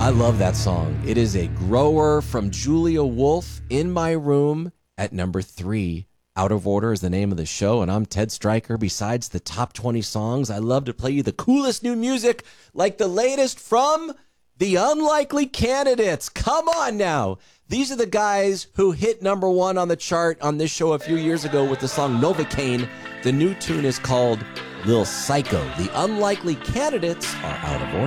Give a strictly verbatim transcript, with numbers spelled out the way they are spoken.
I love that song. It is a grower from Julia Wolf, In My Room at number three. Out of Order is the name of the show, and I'm Ted Stryker. Besides the top twenty songs, I love to play you the coolest new music, like the latest from The Unlikely Candidates. Come on now. These are the guys who hit number one on the chart on this show a few years ago with the song Novocaine. The new tune is called Lil Psycho. The Unlikely Candidates are Out of Order.